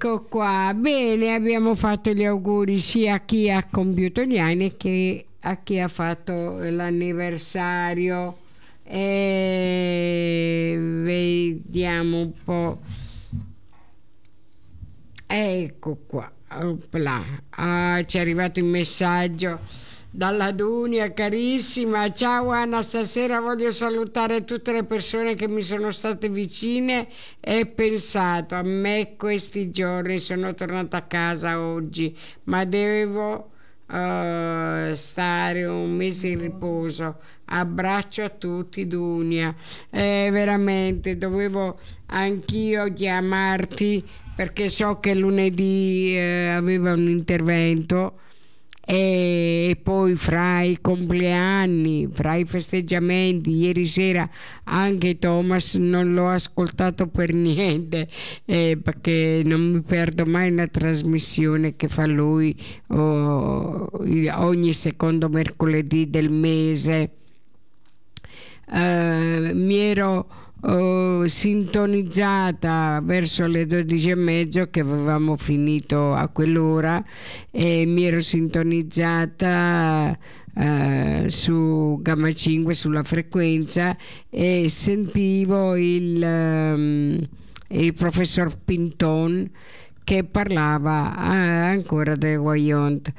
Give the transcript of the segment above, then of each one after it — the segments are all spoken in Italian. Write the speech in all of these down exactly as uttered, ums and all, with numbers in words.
Ecco qua, bene, abbiamo fatto gli auguri sia a chi ha compiuto gli anni che a chi ha fatto l'anniversario. E vediamo un po'. Ecco qua, opla. Ah, ci è arrivato il messaggio dalla Dunia, carissima. Ciao Anna, stasera voglio salutare tutte le persone che mi sono state vicine e pensato a me questi giorni. Sono tornata a casa oggi, ma devo uh, stare un mese in riposo. Abbraccio a tutti, Dunia. Eh, veramente dovevo anch'io chiamarti perché so che lunedì eh, aveva un intervento. E poi fra i compleanni, fra i festeggiamenti, ieri sera anche Thomas non l'ho ascoltato per niente, eh, perché non mi perdo mai una trasmissione che fa lui oh, ogni secondo mercoledì del mese. Eh, mi ero Oh, sintonizzata verso le dodici e mezzo che avevamo finito a quell'ora e mi ero sintonizzata eh, su Gamma cinque sulla frequenza e sentivo il, um, il professor Pinton che parlava ah, ancora del Wayont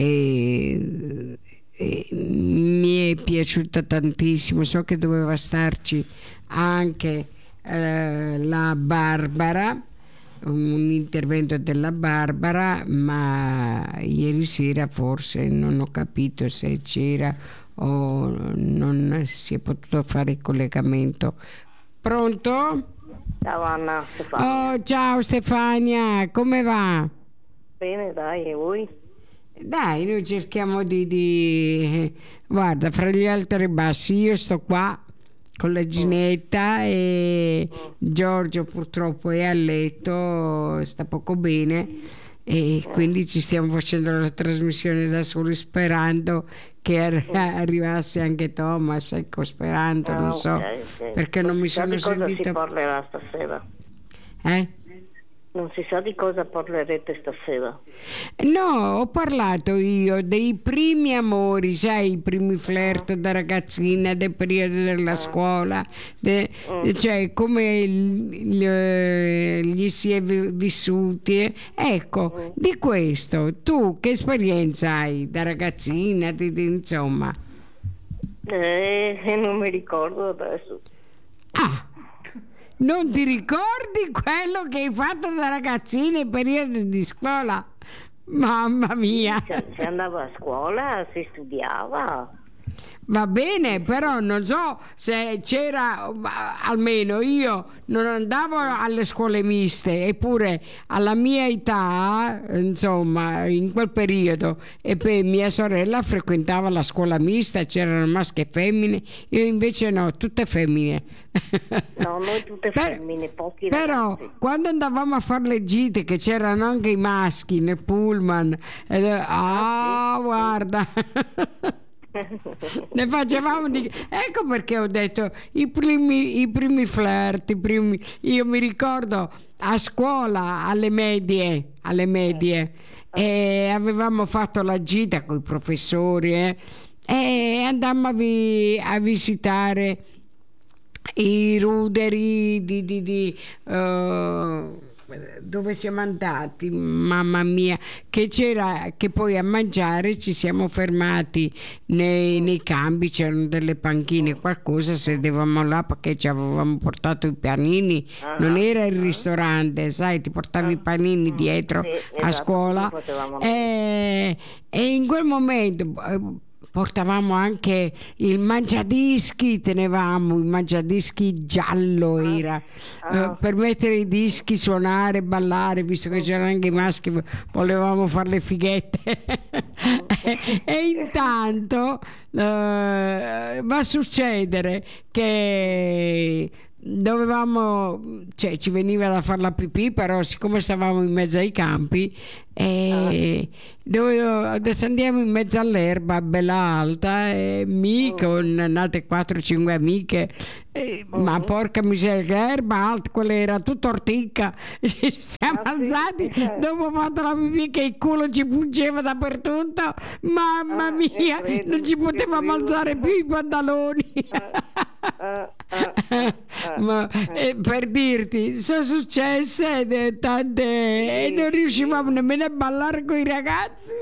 e mi è piaciuta tantissimo. So che doveva starci anche eh, la Barbara, un intervento della Barbara, ma ieri sera forse non ho capito se c'era o non si è potuto fare il collegamento. Pronto? Ciao Anna, Stefania. Oh, ciao Stefania, come va? Bene, dai, e voi? Dai, noi cerchiamo di, di... Guarda, fra gli alti e bassi, io sto qua con la Ginetta e Giorgio purtroppo è a letto, sta poco bene e quindi ci stiamo facendo la trasmissione da soli sperando che ar- arrivasse anche Thomas, ecco, sperando, non so, okay, okay. perché non mi sono sentita. Di cosa sentita... si parlerà stasera? Eh? Non si sa di cosa parlerete stasera? No, ho parlato io dei primi amori, sai, i primi flirt da ragazzina, del periodo della scuola, de, Mm. cioè come il- il- gli si è vi- vissuti. Ecco, di questo, tu che esperienza hai da ragazzina, di- di- insomma? Eh, non mi ricordo adesso. Ah, non ti ricordi quello che hai fatto da ragazzina in periodo di scuola? Mamma mia! Si, si andava a scuola, si studiava. Va bene, però non so se c'era, almeno io non andavo alle scuole miste, eppure alla mia età, insomma, in quel periodo, e poi mia sorella frequentava la scuola mista, c'erano maschi e femmine, io invece no, tutte femmine. No, noi tutte Per- femmine, pochi Però ragazzi. quando andavamo a fare le gite, che c'erano anche i maschi nel pullman, ed, ah, sì, guarda. Ne facevamo di... Ecco perché ho detto i primi, i primi flirt, i primi... Io mi ricordo a scuola, alle medie, alle medie, e avevamo fatto la gita con i professori eh, e andammo a, vi- a visitare i ruderi di, di, di eh, dove siamo andati, mamma mia, che c'era, che poi a mangiare ci siamo fermati nei, nei campi, c'erano delle panchine, qualcosa sedevamo là perché ci avevamo portato i panini, non era il ristorante, sai, ti portavi i panini dietro Sì, a esatto, scuola lo potevamo e, e in quel momento eh, portavamo anche il mangiadischi, tenevamo il mangiadischi giallo era Ah. eh, per mettere i dischi, suonare, ballare, visto che c'erano anche i maschi, volevamo fare le fighette. E intanto eh, va a succedere che dovevamo, cioè ci veniva da fare la pipì, però siccome stavamo in mezzo ai campi, e dovevo, adesso andiamo in mezzo all'erba bella alta, e mi con nate quattro cinque amiche, e, ma porca miseria, che erba alta, quella era tutta orticca. Siamo Ah, sì? alzati dopo ho fatto la pipì che il culo ci pungeva dappertutto, mamma Ah, mia, e credo, non ci che potevamo credo. alzare più i pantaloni. Ah, ah, ah, ah, Ma ah. eh, per dirti, sono successe de- tante e Sì, non riuscivamo sì. nemmeno a ballare con i ragazzi.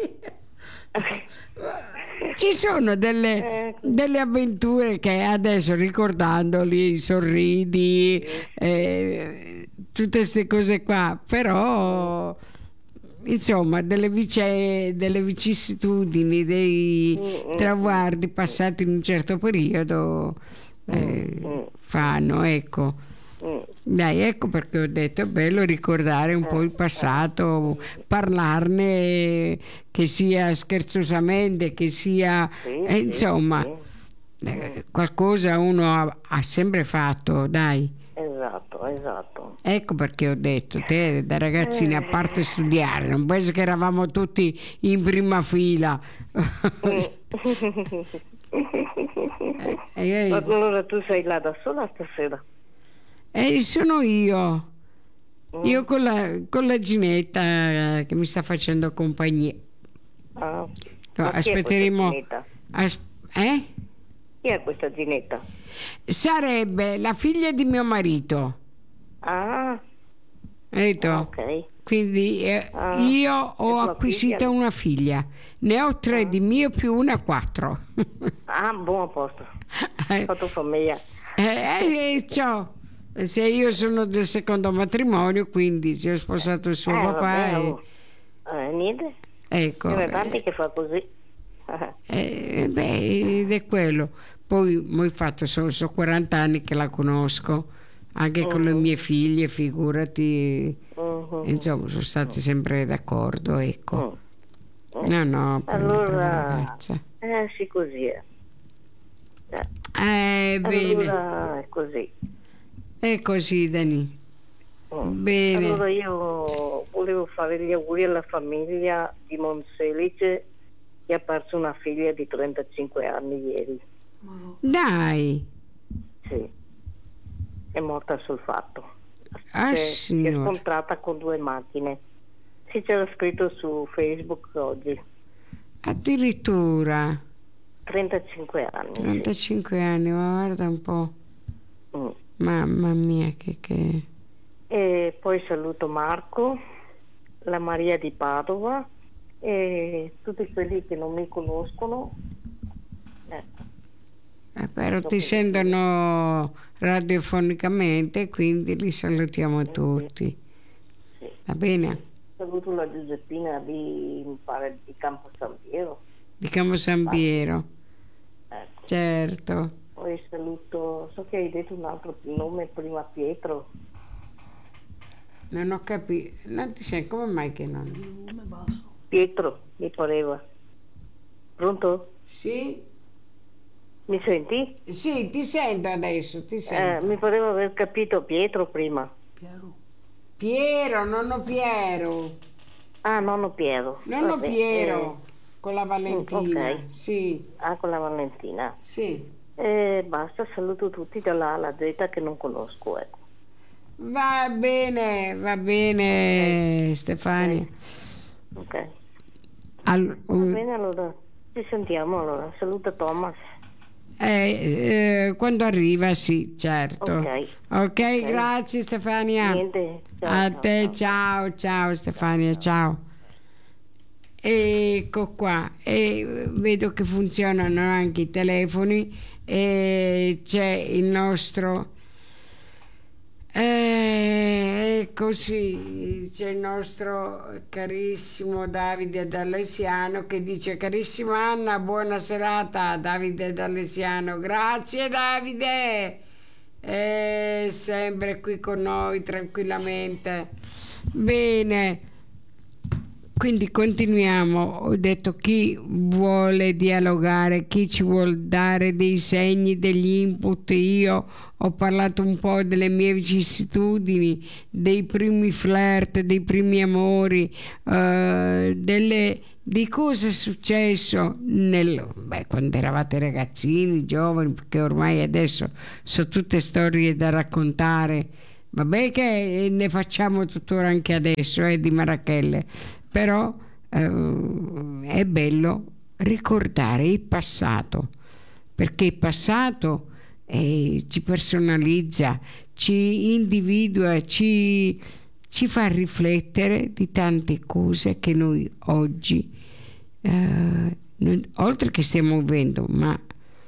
Ci sono delle, Ecco. delle avventure che adesso ricordandoli sorridi, Sì, eh, tutte queste cose qua, però insomma delle, vice, delle vicissitudini, dei Mm, mm, traguardi passati in un certo periodo eh, mm, fanno, ecco. mm. Dai, ecco perché ho detto è bello ricordare un po' il passato, parlarne, che sia scherzosamente, che sia Sì, eh, sì, insomma, sì. eh, qualcosa uno ha, ha sempre fatto, dai. Esatto, esatto. Ecco perché ho detto, te da ragazzini, a parte studiare, non penso che eravamo tutti in prima fila. E Ma io- allora tu sei là da sola stasera? e sono io. Mm. Io con la, con la Ginetta eh, che mi sta facendo compagnia. Ah. No, Ma chi è questa aspetteremo. Ginetta? as- eh? Chi è questa Ginetta? Sarebbe la figlia di mio marito. Ah, Hai detto? ok. Quindi eh, Ah, io e ho tua acquisito figlia? una figlia. Ne ho tre Ah. di mio più una quattro. Ah, buon posto. Eh, Fatto famiglia. eh, eh, ciò. Se io sono del secondo matrimonio, quindi se ho sposato il suo Eh, papà, vabbè, e, oh. Eh, niente. ecco. Ce n'è eh, tanti che fa così. Eh, beh, ed è quello. Poi mo infatti sono, sono quaranta anni che la conosco, anche con le Mhm. mie figlie, figurati, Mhm. insomma, sono state sempre d'accordo, ecco. Mm. No, no, per la Allora, ragazza. eh sì, così è. Eh, Eh, bene, allora è così. è così, Dani. Mm. Bene. Allora io volevo fare gli auguri alla famiglia di Monselice che ha perso una figlia di trentacinque anni ieri. Dai, Sì, è morta sul fatto. ah Si è- si è signora, scontrata con due macchine. Si c'era scritto su Facebook oggi. addirittura trentacinque anni, sì. trentacinque anni, ma guarda un po', Mm. mamma mia, che che... E poi saluto Marco, la Maria di Padova e tutti quelli che non mi conoscono. Ecco. Eh, però ti sentono radiofonicamente, quindi li salutiamo tutti. Sì. Va bene? Saluto la Giuseppina di, mi pare, di Campo San Piero. Di Campo San Piero, Ecco. certo. Poi saluto, so che hai detto un altro nome prima, Pietro. Non ho capito. Non ti senti, come mai che non? Pietro, mi pareva. Pronto? Sì? Mi senti? Sì, ti sento adesso, ti Eh, sento. mi pareva aver capito Pietro prima. Piero, nonno Piero. Ah, nonno Piero. Nonno Vabbè, Piero, con la Valentina. ok. Sì, eh, ah, con la Valentina. sì. E basta, saluto tutti dalla A alla Z che non conosco, ecco. Va bene, va bene, Stefania. Ok. Al- Va un- bene, allora ci sentiamo allora. Saluta Thomas. Eh, eh, quando arriva, sì, certo. Ok. Ok, grazie Stefania. Niente. Ciao, A ciao, te, ciao. ciao, ciao Stefania, ciao. Ecco qua, e vedo che funzionano anche i telefoni e c'è il nostro... Eh, così c'è il nostro carissimo Davide D'Alessiano che dice: carissima Anna, buona serata. Davide D'Alessiano, grazie Davide, è sempre qui con noi tranquillamente. Bene, Quindi continuiamo, ho detto chi vuole dialogare, chi ci vuole dare dei segni, degli input. Io ho parlato un po' delle mie vicissitudini, dei primi flirt, dei primi amori, eh, delle, di cosa è successo nel, beh, quando eravate ragazzini, giovani, perché ormai adesso sono tutte storie da raccontare. Vabbè che ne facciamo tuttora anche adesso, eh, di Marachelle, però eh, è bello ricordare il passato, perché il passato eh, ci personalizza, ci individua, ci, ci fa riflettere di tante cose che noi oggi, eh, non, oltre che stiamo vivendo, ma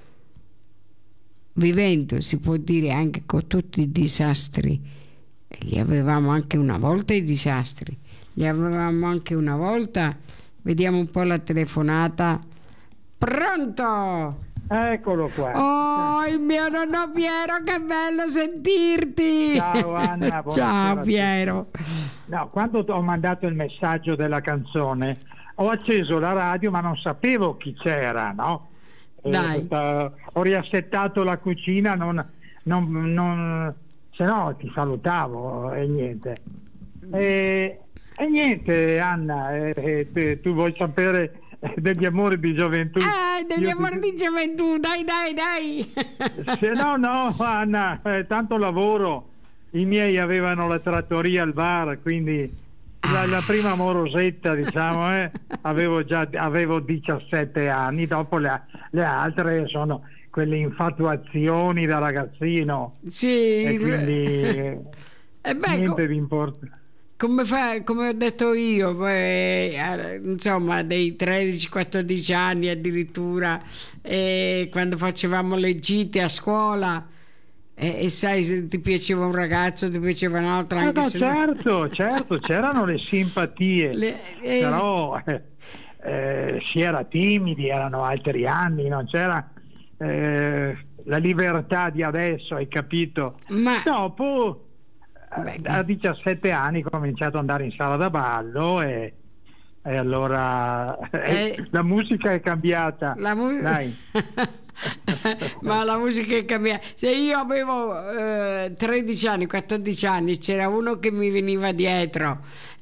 vivendo, si può dire, anche con tutti i disastri, li avevamo anche una volta i disastri, li avevamo anche una volta. Vediamo un po' la telefonata. Pronto? Eccolo qua. Oh, il mio nonno Piero, che bello sentirti. Ciao Anna. Ciao Piero. No, quando ho mandato il messaggio della canzone ho acceso la radio ma non sapevo chi c'era, no? Dai. Eh, ho riassettato la cucina, non, non, non, se no ti salutavo e niente. E, e niente Anna, eh, eh, tu vuoi sapere degli amori di gioventù? Eh, degli Io amori ti... di gioventù, dai dai dai. Se no, no Anna, eh, tanto lavoro. I miei avevano la trattoria al bar, quindi la, la prima morosetta, diciamo, eh, avevo già avevo diciassette anni. Dopo le, le altre sono quelle infatuazioni da ragazzino. Sì. E quindi eh, E beh, niente co- di importante. come, fa, come ho detto io, poi, eh, insomma, dei tredici quattordici anni addirittura, eh, quando facevamo le gite a scuola, eh, e sai, se ti piaceva un ragazzo, ti piaceva un altro, Eh, anche no, se certo, certo, c'erano le simpatie, le- eh, però eh, eh, si era timidi, erano altri anni, non c'era eh, la libertà di adesso, hai capito? ma Dopo, beh, eh, a diciassette anni ho cominciato ad andare in sala da ballo e, e allora eh, Eh, la musica è cambiata. la mu- Dai. ma la musica è cambiata. Se io avevo eh, tredici anni, quattordici anni, c'era uno che mi veniva dietro,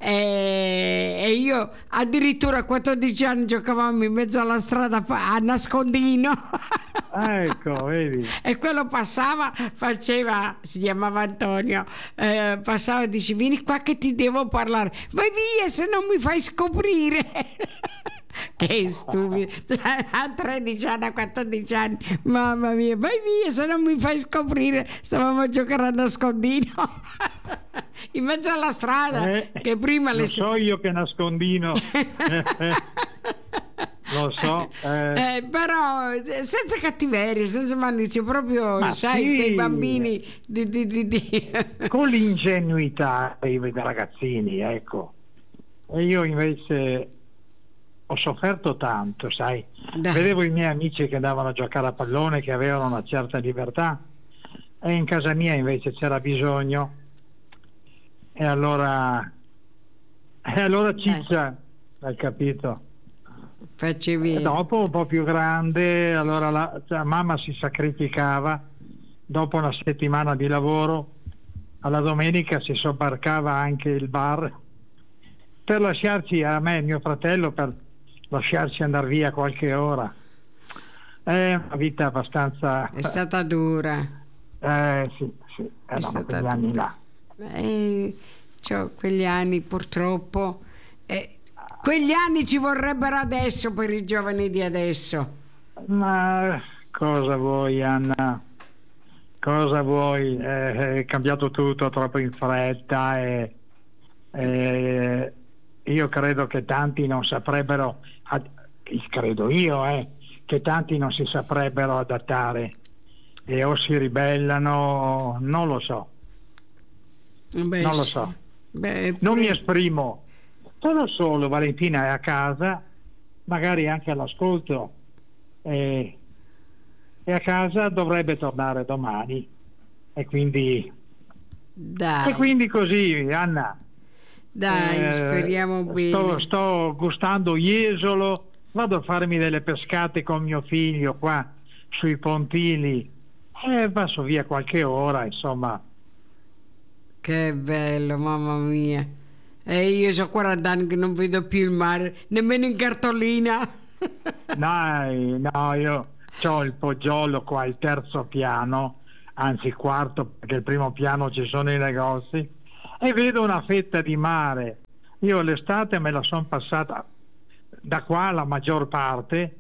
e, e io addirittura a quattordici anni giocavamo in mezzo alla strada fa- a nascondino. Ecco, vedi. E quello passava, faceva, si chiamava Antonio, eh, passava e dice: vieni qua che ti devo parlare. Vai via, se non mi fai scoprire. Che stupido, a tredici anni, a quattordici anni, mamma mia, vai via se non mi fai scoprire. Stavamo a giocare a nascondino in mezzo alla strada, Eh, che prima lo le so io che nascondino. Lo so, eh. Eh, però eh, senza cattiveria, senza malizia, proprio, Ma sai, sì. quei bambini di, di, di, di... Con l'ingenuità dei dei ragazzini, ecco. E io invece ho sofferto tanto, sai. Dai. Vedevo i miei amici che andavano a giocare a pallone, che avevano una certa libertà, e in casa mia invece c'era bisogno. E allora, e allora ciccia, hai capito? Facevi... E dopo, un po' più grande, allora la cioè, mamma si sacrificava. Dopo una settimana di lavoro, alla domenica si sobbarcava anche il bar per lasciarci, a me e mio fratello, per lasciarci andare via qualche ora. È una vita abbastanza... È stata dura. Eh sì, sì, erano stata quegli anni là. Eh, cioè, quegli anni purtroppo... Eh, quegli anni ci vorrebbero adesso per i giovani di adesso. Ma cosa vuoi, Anna? Cosa vuoi? Eh, è cambiato tutto troppo in fretta e, e io credo che tanti non saprebbero, ad- credo io, eh, che tanti non si saprebbero adattare e o si ribellano, non lo so, Beh, non lo sì. so, Beh, non mi pure- esprimo. Sono solo, Valentina è a casa, magari anche all'ascolto, e, e a casa dovrebbe tornare domani e quindi, Dai. e quindi così, Anna. Dai, Eh, speriamo bene. sto, sto gustando Jesolo, vado a farmi delle pescate con mio figlio qua sui pontili e passo via qualche ora, insomma. Che bello, mamma mia. E io ho quaranta anni che non vedo più il mare, nemmeno in cartolina. Dai, no, io ho il poggiolo qua al terzo piano, anzi il quarto, perché il primo piano ci sono i negozi, e vedo una fetta di mare. Io l'estate me la sono passata da qua la maggior parte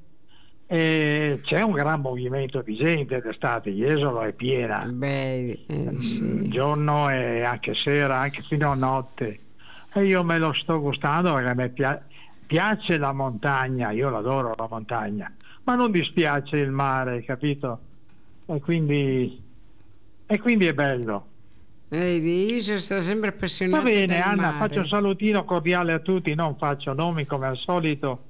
e c'è un gran movimento di gente d'estate, Jesolo è piena, Beh, eh, sì. giorno e anche sera, anche fino a notte, e io me lo sto gustando perché a me pia- piace la montagna, io l'adoro la montagna, ma non dispiace il mare, capito? E quindi, e quindi è bello. Vedi, io sono stata sempre appassionata Va bene, del Anna, mare. faccio un salutino cordiale a tutti, non faccio nomi come al solito.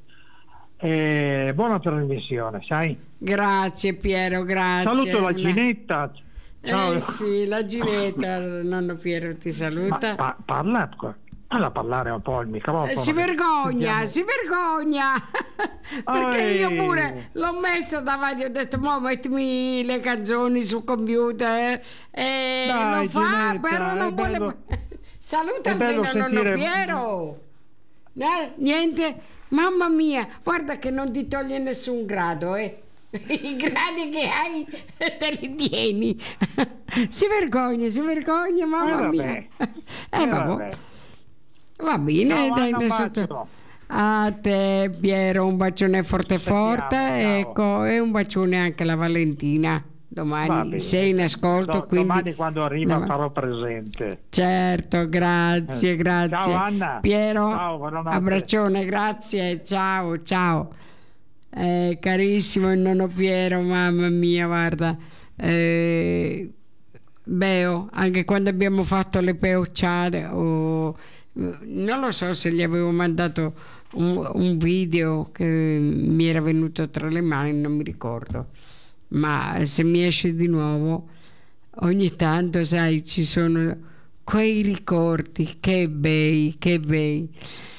E buona trasmissione, sai? Grazie Piero, grazie. Saluto la Una- Ginetta. Ciao. Eh sì, la Ginetta, nonno Piero ti Ma saluta. pa- parla, parla a parlare un po' al microfono. Eh, si vergogna, Sentiamo. si vergogna perché io Oi. pure l'ho messo davanti, ho detto mo mettimi le canzoni sul computer e Dai, lo fa, Ginetta, però è non vuole. bello- Saluta è bello almeno nonno sentire- Piero. No, niente, mamma mia, guarda che non ti toglie nessun grado, eh. I gradi che hai te li tieni. Si vergogna, si vergogna, mamma Eh, mia. vabbè. Eh, Eh, vabbè. vabbè. Va bene, Ciao, dai, Anna, un adesso bacio. tu- a te Piero un bacione forte forte, ciao. ecco, e un bacione anche alla Valentina. Va Domani bene. sei in ascolto, Do- quindi Domani quando arriva No. farò presente. certo, grazie, Eh. grazie. Ciao, Anna. Piero, Ciao, buonanotte. abbraccione, grazie, ciao, ciao. Eh, carissimo il nonno Piero, mamma mia, guarda. Eh, Beo, anche quando abbiamo fatto le peocciate, o non lo so se gli avevo mandato un, un video che mi era venuto tra le mani, non mi ricordo, ma se mi esce di nuovo ogni tanto, sai, ci sono quei ricordi, che bei, che bei.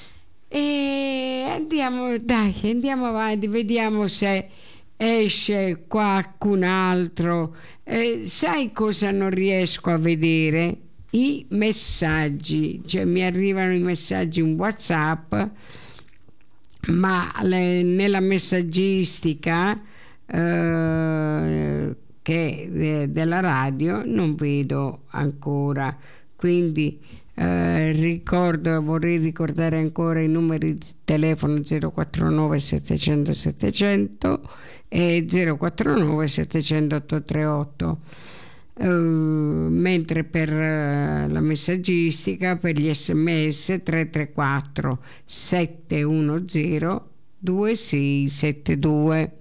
E andiamo, dai, andiamo avanti, vediamo se esce qualcun altro. Eh, sai cosa non riesco a vedere? I messaggi, cioè mi arrivano i messaggi in WhatsApp, ma le- nella messaggistica eh, che de- della radio non vedo ancora, quindi eh, ricordo, vorrei ricordare ancora i numeri di telefono zero quattro nove settecento settecento e zero quattro nove settecento ottocentotrentotto. Uh, mentre per uh, la messaggistica, per gli sms tre tre quattro sette uno zero due sei sette due.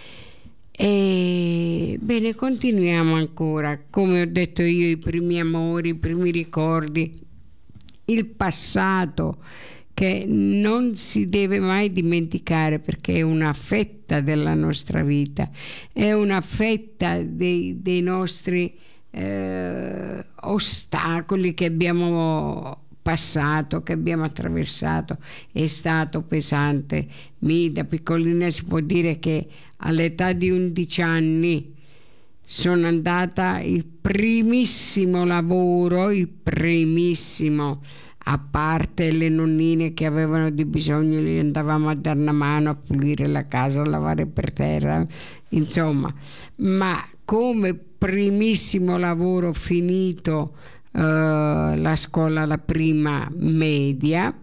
E bene, continuiamo ancora. Come ho detto io, i primi amori, i primi ricordi, il passato che non si deve mai dimenticare, perché è una fetta della nostra vita, è una fetta dei, dei nostri eh, ostacoli che abbiamo passato, che abbiamo attraversato. È stato pesante. Mi, da piccolina, si può dire che all'età di undici anni sono andata il primissimo lavoro, il primissimo, a parte le nonnine che avevano di bisogno, gli andavamo a dare una mano a pulire la casa, a lavare per terra, insomma, ma come primissimo lavoro finito eh, la scuola, la prima media,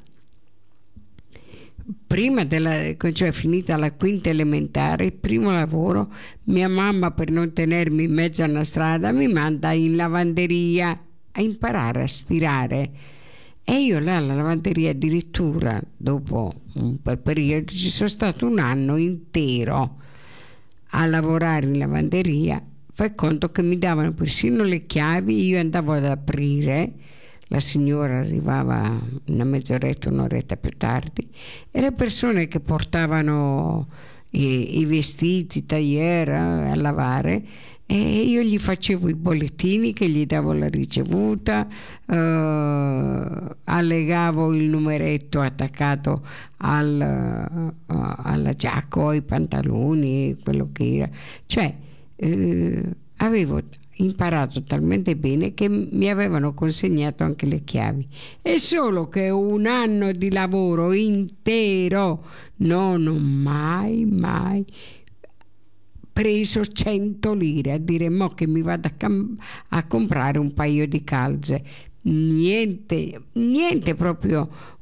prima della, cioè finita la quinta elementare, il primo lavoro, mia mamma, per non tenermi in mezzo a una strada, mi manda in lavanderia a imparare a stirare. E io là alla lavanderia, addirittura dopo un bel periodo, ci sono stato un anno intero a lavorare in lavanderia. Fai conto che mi davano persino le chiavi, io andavo ad aprire, la signora arrivava una mezz'oretta, un'oretta più tardi, e le persone che portavano i, i vestiti, tagliere a lavare, e io gli facevo i bollettini, che gli davo la ricevuta, eh, allegavo il numeretto attaccato al, uh, alla giacca o ai pantaloni, quello che era, cioè eh, avevo imparato talmente bene che mi avevano consegnato anche le chiavi. È solo che un anno di lavoro intero non ho mai mai preso cento lire a dire mo che mi vado a, cam- a comprare un paio di calze. Niente, niente proprio